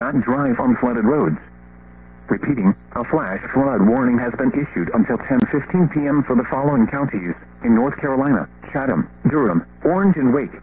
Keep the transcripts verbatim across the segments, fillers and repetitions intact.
not drive on flooded roads. Repeating, a flash flood warning has been issued until ten fifteen p.m. for the following counties in North Carolina: Chatham, Durham, Orange, and Wake.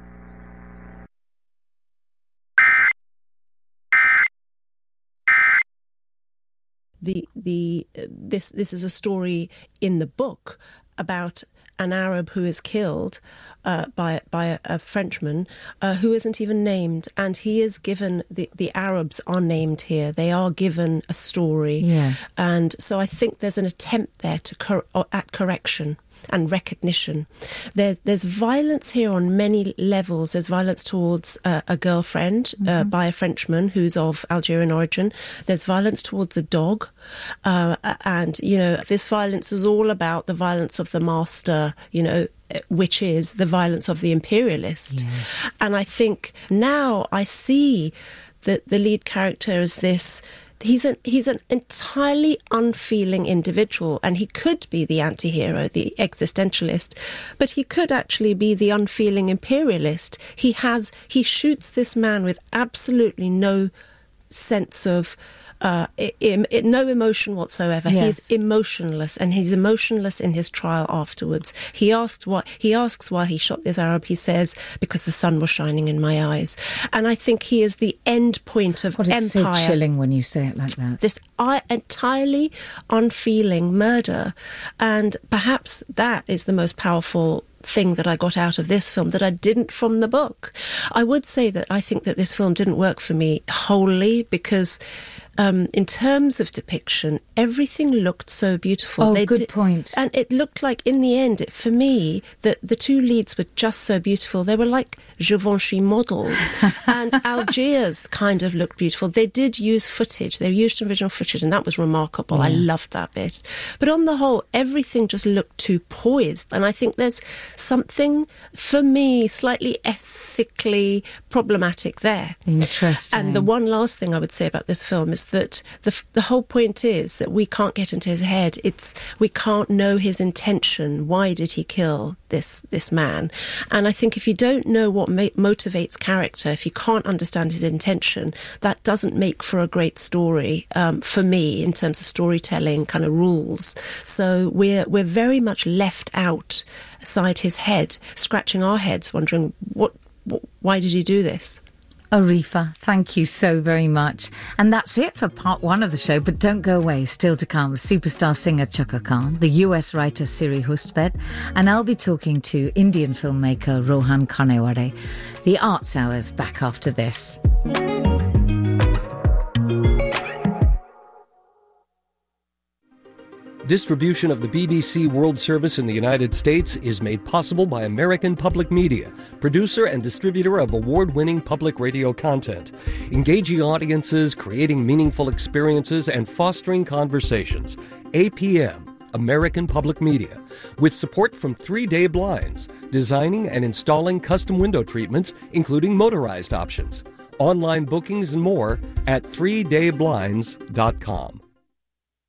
The the uh, this this is a story in the book about an Arab who is killed uh, by by a, a Frenchman uh, who isn't even named, and he is given the the Arabs are named here. They are given a story, yeah. And so I think there's an attempt there to cor- at correction and recognition. There, there's violence here on many levels. There's violence towards uh, a girlfriend mm-hmm. uh, by a Frenchman who's of Algerian origin. There's violence towards a dog. Uh, and, you know, this violence is all about the violence of the master, you know, which is the violence of the imperialist. Yes. And I think now I see that the lead character is this... He's an he's an entirely unfeeling individual, and he could be the anti-hero, the existentialist, but he could actually be the unfeeling imperialist. He has he shoots this man with absolutely no sense of uh, im, im, no emotion whatsoever. Yes. He's emotionless, and he's emotionless in his trial afterwards. He asks what he asks why he shot this Arab. He says, because the sun was shining in my eyes. And I think he is the end point of what, it's empire. So chilling when you say it like that. This uh, entirely unfeeling murder, and perhaps that is the most powerful thing that I got out of this film that I didn't from the book. I would say that I think that this film didn't work for me wholly because um, in terms of depiction, everything looked so beautiful. Oh, they good di- point. And it looked like, in the end, it, for me, that the two leads were just so beautiful. They were like Givenchy models. And Algiers kind of looked beautiful. They did use footage. They used original footage, and that was remarkable. Yeah. I loved that bit. But on the whole, everything just looked too poised. And I think there's something, for me, slightly ethically problematic there. Interesting. And the one last thing I would say about this film is that the the whole point is that we can't get into his head. It's we can't know his intention. Why did he kill this this man? And I think if you don't know what ma- motivates character, if you can't understand his intention, that doesn't make for a great story um, for me in terms of storytelling kind of rules. So we're we're very much left out outside his head, scratching our heads, wondering what, what why did he do this? Arifa, thank you so very much. And that's it for part one of the show, but don't go away. Still to come, superstar singer Chaka Khan, the U S writer Siri Hustvedt, and I'll be talking to Indian filmmaker Rohan Kaneware. The Arts Hour's back after this. Distribution of the B B C World Service in the United States is made possible by American Public Media, producer and distributor of award-winning public radio content, engaging audiences, creating meaningful experiences, and fostering conversations. A P M, American Public Media, with support from Three Day Blinds, designing and installing custom window treatments, including motorized options. Online bookings and more at three day blinds dot com.